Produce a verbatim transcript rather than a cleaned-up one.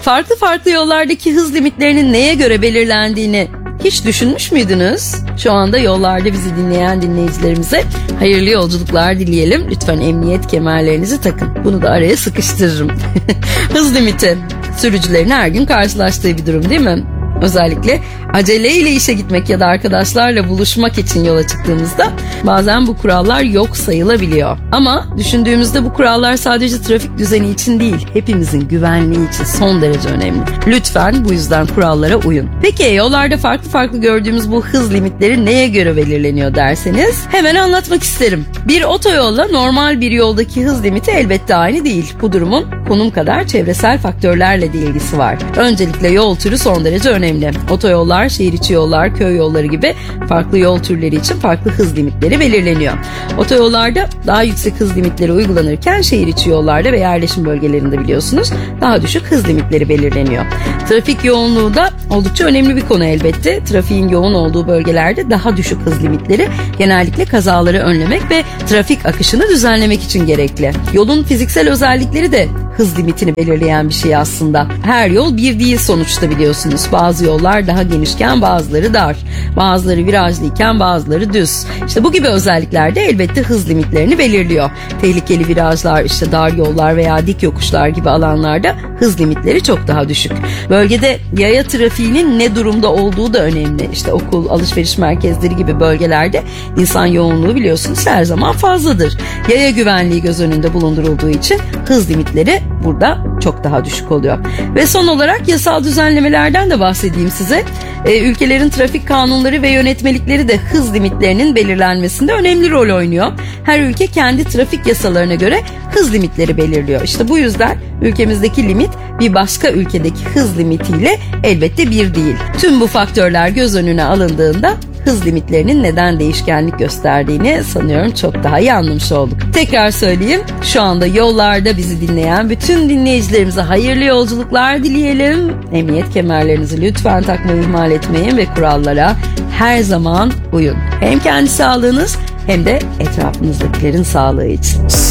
Farklı farklı yollardaki hız limitlerinin neye göre belirlendiğini hiç düşünmüş müydünüz? Şu anda yollarda bizi dinleyen dinleyicilerimize hayırlı yolculuklar dileyelim. Lütfen emniyet kemerlerinizi takın. Bunu da araya sıkıştırırım. Hız limiti sürücülerin her gün karşılaştığı bir durum değil mi? Özellikle aceleyle işe gitmek ya da arkadaşlarla buluşmak için yola çıktığımızda bazen bu kurallar yok sayılabiliyor. Ama düşündüğümüzde bu kurallar sadece trafik düzeni için değil, hepimizin güvenliği için son derece önemli. Lütfen bu yüzden kurallara uyun. Peki yollarda farklı farklı gördüğümüz bu hız limitleri neye göre belirleniyor derseniz hemen anlatmak isterim. Bir otoyolla normal bir yoldaki hız limiti elbette aynı değil. Bu durumun konum kadar çevresel faktörlerle de ilgisi var. Öncelikle yol türü son derece önemli. Otoyollar, şehir içi yollar, köy yolları gibi farklı yol türleri için farklı hız limitleri belirleniyor. Otoyollarda daha yüksek hız limitleri uygulanırken şehir içi yollarda ve yerleşim bölgelerinde biliyorsunuz daha düşük hız limitleri belirleniyor. Trafik yoğunluğu da oldukça önemli bir konu elbette. Trafiğin yoğun olduğu bölgelerde daha düşük hız limitleri genellikle kazaları önlemek ve trafik akışını düzenlemek için gerekli. Yolun fiziksel özellikleri de hız limitini belirleyen bir şey aslında. Her yol bir değil sonuçta biliyorsunuz. Bazı yollar daha genişken bazıları dar. Bazıları virajlıyken bazıları düz. İşte bu gibi özellikler de elbette hız limitlerini belirliyor. Tehlikeli virajlar, işte dar yollar veya dik yokuşlar gibi alanlarda hız limitleri çok daha düşük. Bölgede yaya trafiğinin ne durumda olduğu da önemli. İşte okul, alışveriş merkezleri gibi bölgelerde insan yoğunluğu biliyorsunuz her zaman fazladır. Yaya güvenliği göz önünde bulundurulduğu için hız limitleri burada çok daha düşük oluyor. Ve son olarak yasal düzenlemelerden de bahsedeyim size. Ee, ülkelerin trafik kanunları ve yönetmelikleri de hız limitlerinin belirlenmesinde önemli rol oynuyor. Her ülke kendi trafik yasalarına göre hız limitleri belirliyor. İşte bu yüzden ülkemizdeki limit bir başka ülkedeki hız limitiyle elbette bir değil. Tüm bu faktörler göz önüne alındığında hız limitlerinin neden değişkenlik gösterdiğini sanıyorum çok daha iyi anlamış olduk. Tekrar söyleyeyim, şu anda yollarda bizi dinleyen bütün dinleyicilerimize hayırlı yolculuklar dileyelim. Emniyet kemerlerinizi lütfen takmayı ihmal etmeyin ve kurallara her zaman uyun. Hem kendi sağlığınız hem de etrafınızdakilerin sağlığı için.